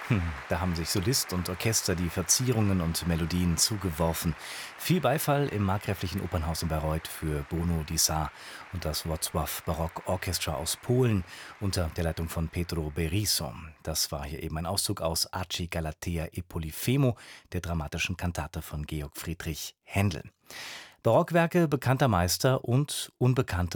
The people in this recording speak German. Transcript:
Da haben sich Solist und Orchester die Verzierungen und Melodien zugeworfen. Viel Beifall im Markgräflichen Opernhaus in Bayreuth für Bono Dysart und das Wrocław Baroque Orchestra aus Polen unter der Leitung von Pedro Berisso. Das war hier eben ein Auszug aus Aci Galatea e Polifemo, der dramatischen Kantate von Georg Friedrich Händel. Barockwerke bekannter Meister und unbekannte